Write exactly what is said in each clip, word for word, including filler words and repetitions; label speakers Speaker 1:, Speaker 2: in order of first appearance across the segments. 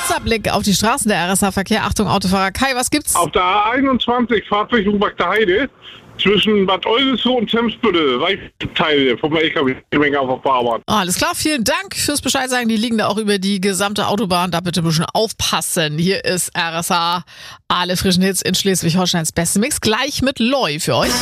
Speaker 1: Kurzer Blick auf die Straßen der R S A-Verkehr. Achtung, Autofahrer Kai, was gibt's?
Speaker 2: Auf der A einundzwanzig Fahrtrichtung Bagda Heide zwischen Bad Oldesloe und Temsbüttel, Teile vom L K W-Menge auf der Fahrbahn.
Speaker 1: Alles klar, vielen Dank fürs Bescheid sagen. Die liegen da auch über die gesamte Autobahn. Da bitte ein bisschen aufpassen. Hier ist R S A. Alle frischen Hits in Schleswig-Holsteins Beste Mix. Gleich mit Loi für euch.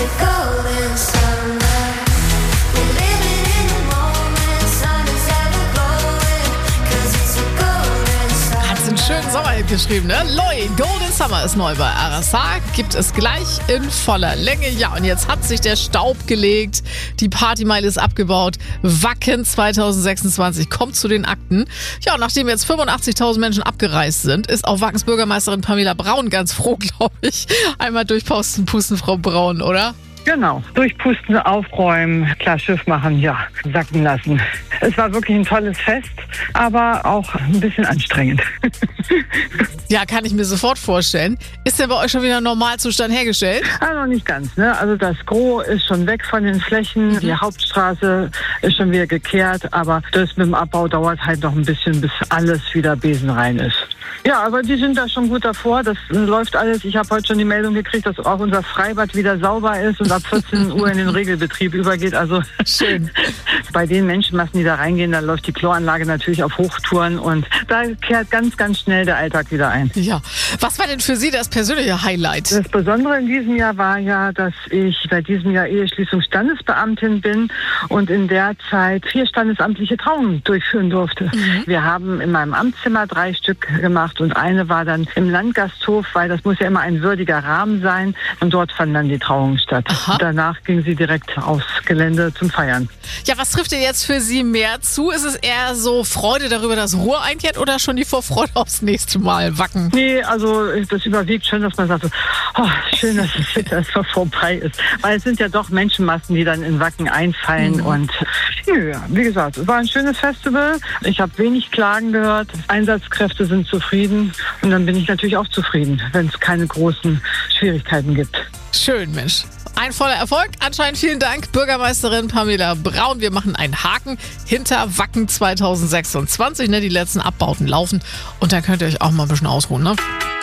Speaker 1: Einen schönen Sommerhit geschrieben, ne? Loi, Golden Summer ist neu bei R S A, gibt es gleich in voller Länge. Ja, und jetzt hat sich der Staub gelegt, die Partymeile ist abgebaut. Wacken zwanzig sechsundzwanzig kommt zu den Akten. Ja, und nachdem jetzt fünfundachtzigtausend Menschen abgereist sind, ist auch Wackens Bürgermeisterin Pamela Braun ganz froh, glaube ich. Einmal durchposten, pusten, Frau Braun, oder?
Speaker 3: Genau, durchpusten, aufräumen, klar Schiff machen, ja, sacken lassen. Es war wirklich ein tolles Fest, aber auch ein bisschen anstrengend.
Speaker 1: Ja, kann ich mir sofort vorstellen. Ist denn bei euch schon wieder ein Normalzustand hergestellt?
Speaker 3: Ah, noch nicht ganz, ne? Also das Gros ist schon weg von den Flächen, die Hauptstraße ist schon wieder gekehrt, aber das mit dem Abbau dauert halt noch ein bisschen, bis alles wieder besenrein ist. Ja, aber die sind da schon gut davor. Das läuft alles. Ich habe heute schon die Meldung gekriegt, dass auch unser Freibad wieder sauber ist und ab vierzehn Uhr in den Regelbetrieb übergeht. Also
Speaker 1: schön.
Speaker 3: Bei den Menschenmassen, die da reingehen, da läuft die Kloanlage natürlich auf Hochtouren und da kehrt ganz, ganz schnell der Alltag wieder ein.
Speaker 1: Ja. Was war denn für Sie das persönliche Highlight?
Speaker 3: Das Besondere in diesem Jahr war ja, dass ich seit diesem Jahr Eheschließungsstandesbeamtin bin und in der Zeit vier standesamtliche Trauungen durchführen durfte. Mhm. Wir haben in meinem Amtszimmer drei Stück gemacht. Und eine war dann im Landgasthof, weil das muss ja immer ein würdiger Rahmen sein. Und dort fanden dann die Trauungen statt.
Speaker 1: Aha.
Speaker 3: Danach ging sie direkt aufs Gelände zum Feiern.
Speaker 1: Ja, was trifft dir jetzt für Sie mehr zu? Ist es eher so Freude darüber, dass Ruhe einkehrt oder schon die Vorfreude aufs nächste Mal Wacken?
Speaker 3: Nee, also das überwiegt schon, dass man sagt, so, oh, schön, dass es jetzt erstmal vorbei ist. Weil es sind ja doch Menschenmassen, die dann in Wacken einfallen. Mhm. Und ja, wie gesagt, es war ein schönes Festival. Ich habe wenig Klagen gehört. Einsatzkräfte sind zufrieden. Und dann bin ich natürlich auch zufrieden, wenn es keine großen Schwierigkeiten gibt.
Speaker 1: Schön, Mensch. Ein voller Erfolg. Anscheinend vielen Dank, Bürgermeisterin Pamela Braun. Wir machen einen Haken hinter Wacken zwanzig sechsundzwanzig. Ne, die letzten Abbauten laufen. Und dann könnt ihr euch auch mal ein bisschen ausruhen. Ne?